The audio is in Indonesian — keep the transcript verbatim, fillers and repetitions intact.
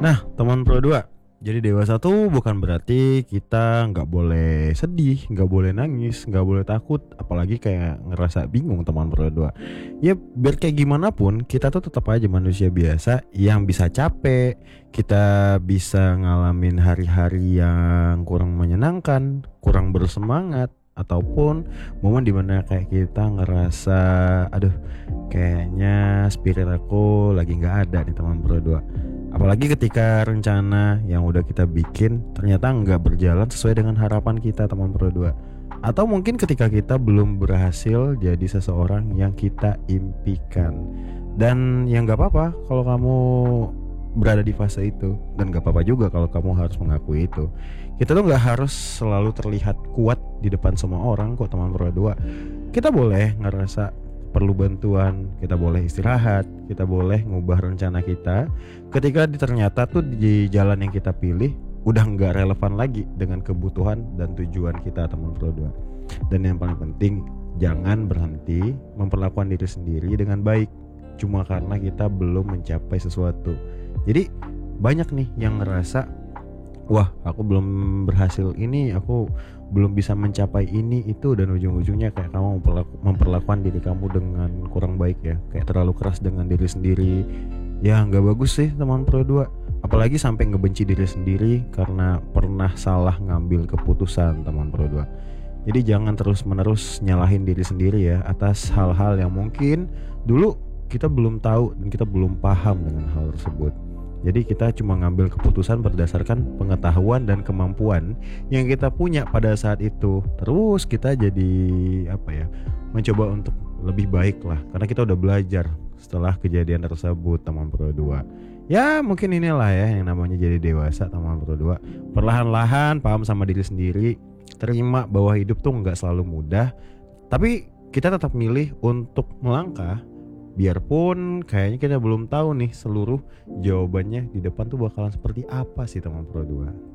Nah, teman Pro dua, jadi dewasa tuh bukan berarti kita nggak boleh sedih, nggak boleh nangis, nggak boleh takut, apalagi kayak ngerasa bingung teman Pro dua. Ya biar kayak gimana pun, kita tuh tetap aja manusia biasa yang bisa capek, kita bisa ngalamin hari-hari yang kurang menyenangkan, kurang bersemangat, ataupun momen dimana kayak kita ngerasa, aduh, kayaknya spirit aku lagi nggak ada nih teman Pro dua. Apalagi ketika rencana yang udah kita bikin ternyata nggak berjalan sesuai dengan harapan kita teman Pro dua. Atau mungkin ketika kita belum berhasil jadi seseorang yang kita impikan. Dan yang nggak apa-apa kalau kamu berada di fase itu. Dan nggak apa-apa juga kalau kamu harus mengakui itu. Kita tuh nggak harus selalu terlihat kuat di depan semua orang kok teman Pro dua. Kita boleh ngerasa perlu bantuan, kita boleh istirahat, kita boleh ngubah rencana kita ketika ternyata tuh di jalan yang kita pilih udah nggak relevan lagi dengan kebutuhan dan tujuan kita teman Pro dua. Dan yang paling penting, jangan berhenti memperlakukan diri sendiri dengan baik cuma karena kita belum mencapai sesuatu. Jadi banyak nih yang ngerasa, wah aku belum berhasil ini, aku belum bisa mencapai ini itu, dan ujung-ujungnya kayak kamu memperlaku, memperlakukan diri kamu dengan kurang baik ya, kayak terlalu keras dengan diri sendiri. Ya nggak bagus sih teman Pro dua, apalagi sampai ngebenci diri sendiri karena pernah salah ngambil keputusan teman Pro dua. Jadi jangan terus-menerus nyalahin diri sendiri ya atas hal-hal yang mungkin dulu kita belum tahu dan kita belum paham dengan hal tersebut. Jadi kita cuma ngambil keputusan berdasarkan pengetahuan dan kemampuan yang kita punya pada saat itu. Terus kita jadi apa ya, mencoba untuk lebih baik lah, karena kita udah belajar setelah kejadian tersebut teman Pro dua. Ya mungkin inilah ya yang namanya jadi dewasa teman Pro dua. Perlahan-lahan paham sama diri sendiri, terima bahwa hidup tuh gak selalu mudah, tapi kita tetap milih untuk melangkah. Biarpun kayaknya kita belum tahu nih seluruh jawabannya di depan tuh bakalan seperti apa sih teman Pro dua.